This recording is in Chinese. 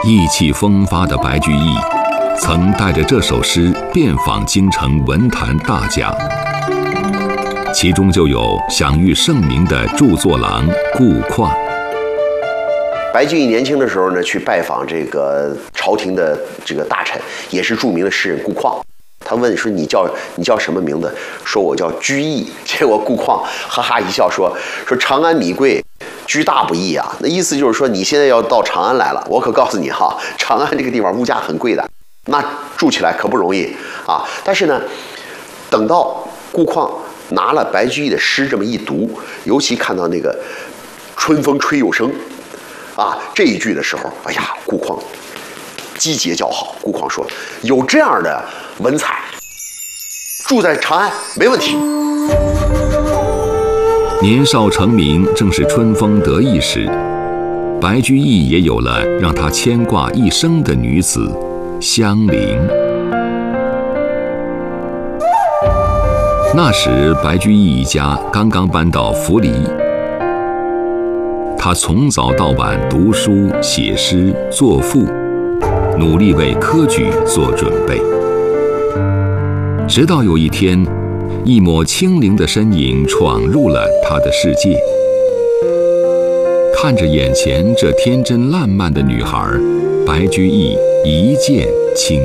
意气风发的白居易，曾带着这首诗遍访京城文坛大家，其中就有享誉盛名的著作郎顾况。 白居易年轻的时候呢，去拜访这个朝廷的这个大臣，也是著名的诗人顾况。他问说：“你叫什么名字？”说：“我叫居易。”结果顾况哈哈一笑说：“长安米贵，居大不易啊。”那意思就是说，你现在要到长安来了，我可告诉你哈，长安这个地方物价很贵的，那住起来可不容易啊。但是呢，等到顾况拿了白居易的诗这么一读，尤其看到那个“春风吹又生”啊这一句的时候，哎呀，顾况击节叫好。顾况说：“有这样的文采，住在长安没问题。” 年少成名正是春风得意时，白居易也有了让他牵挂一生的女子香菱。那时白居易一家刚刚搬到符离，他从早到晚读书写诗作赋，努力为科举做准备。直到有一天，一抹清灵的身影闯入了他的世界。看着眼前这天真烂漫的女孩，白居易一见倾